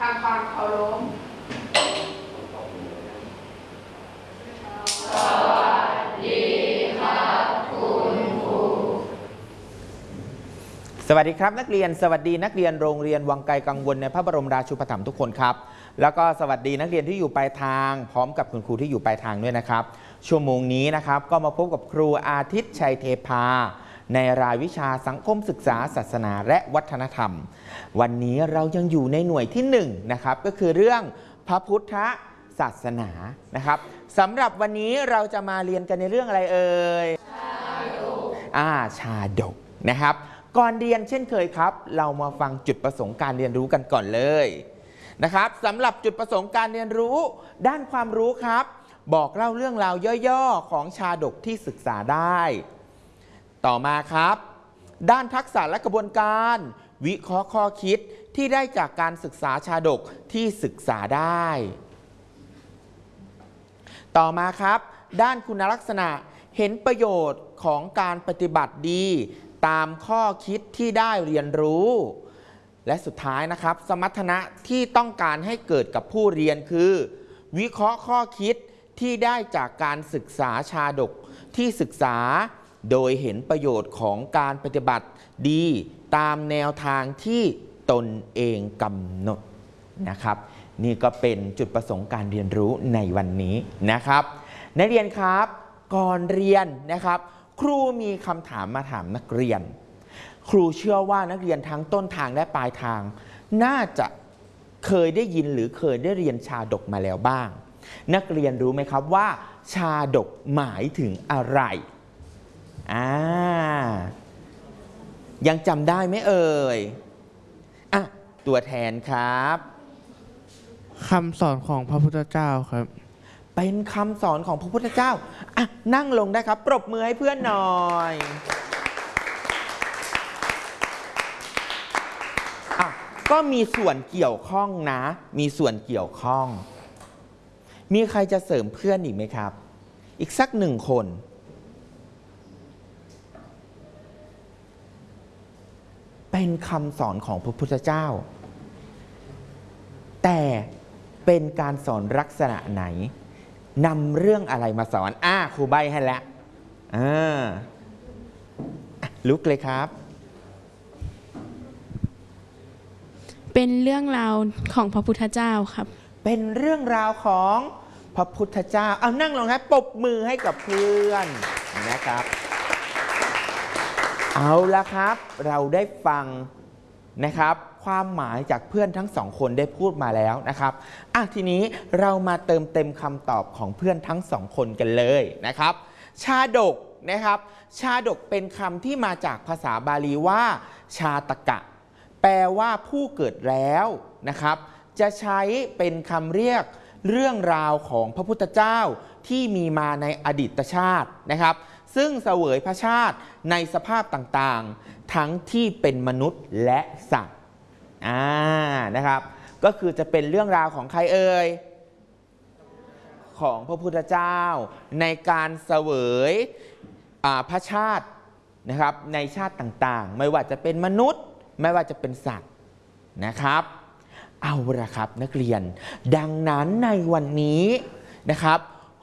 ำความเคารพสวัสดีครับคุณครูสวัสดีครับนักเรียนสวัสดีนักเรียนโรงเรียนวังไกลกังวลในพระบรมราชูปถัมภ์ทุกคนครับแล้วก็สวัสดีนักเรียนที่อยู่ปลายทางพร้อมกับคุณครูที่อยู่ปลายทางด้วยนะครับชั่วโมงนี้นะครับก็มาพบกับครูอาทิตย์ชัยเทพาในรายวิชาสังคมศึกษาศาสนาและวัฒนธรรมวันนี้เรายังอยู่ในหน่วยที่1นะครับก็คือเรื่องพระพุทธศาสนานะครับสำหรับวันนี้เราจะมาเรียนกันในเรื่องอะไรเอ่ยชาดกนะครับก่อนเรียนเช่นเคยครับเรามาฟังจุดประสงค์การเรียนรู้กันก่อนเลยนะครับสำหรับจุดประสงค์การเรียนรู้ด้านความรู้ครับบอกเล่าเรื่องราวย่อๆของชาดกที่ศึกษาได้ต่อมาครับด้านทักษะและกระบวนการวิเคราะห์ข้อคิดที่ได้จากการศึกษาชาดกที่ศึกษาได้ต่อมาครับด้านคุณลักษณะเห็นประโยชน์ของการปฏิบัติดีตามข้อคิดที่ได้เรียนรู้และสุดท้ายนะครับสมรรถนะที่ต้องการให้เกิดกับผู้เรียนคือวิเคราะห์ข้อคิดที่ได้จากการศึกษาชาดกที่ศึกษาโดยเห็นประโยชน์ของการปฏิบัติดีตามแนวทางที่ตนเองกำหนดนะครับนี่ก็เป็นจุดประสงค์การเรียนรู้ในวันนี้นะครับนักเรียนครับก่อนเรียนนะครับครูมีคำถามมาถามนักเรียนครูเชื่อว่านักเรียนทั้งต้นทางและปลายทางน่าจะเคยได้ยินหรือเคยได้เรียนชาดกมาแล้วบ้างนักเรียนรู้ไหมครับว่าชาดกหมายถึงอะไรยังจำได้ไหมเอ่ยตัวแทนครับคำสอนของพระพุทธเจ้าครับเป็นคำสอนของพระพุทธเจ้านั่งลงได้ครับปรบมือให้เพื่อนหน่อยก็มีส่วนเกี่ยวข้องนะมีส่วนเกี่ยวข้องมีใครจะเสริมเพื่อนอีกไหมครับอีกสัก1 คนเป็นคำสอนของพระพุทธเจ้าแต่เป็นการสอนลักษณะไหนนำเรื่องอะไรมาสอนครูใบให้แล้วลุกเลยครับเป็นเรื่องราวของพระพุทธเจ้าครับเป็นเรื่องราวของพระพุทธเจ้านั่งลงครับปรบมือให้กับเพื่อนนะครับเอาละครับเราได้ฟังนะครับความหมายจากเพื่อนทั้ง2 คนได้พูดมาแล้วนะครับทีนี้เรามาเติมเต็มคำตอบของเพื่อนทั้ง2 คนกันเลยนะครับชาดกนะครับชาดกเป็นคำที่มาจากภาษาบาลีว่าชาตกะแปลว่าผู้เกิดแล้วนะครับจะใช้เป็นคำเรียกเรื่องราวของพระพุทธเจ้าที่มีมาในอดีตชาตินะครับซึ่งเสวยพระชาติในสภาพต่างๆทั้งที่เป็นมนุษย์และสัตว์นะครับก็คือจะเป็นเรื่องราวของใครเอ่ยของพระพุทธเจ้าในการเสวยพระชาตินะครับในชาติต่างๆไม่ว่าจะเป็นมนุษย์ไม่ว่าจะเป็นสัตว์นะครับเอาละครับนักเรียนดังนั้นในวันนี้นะครับ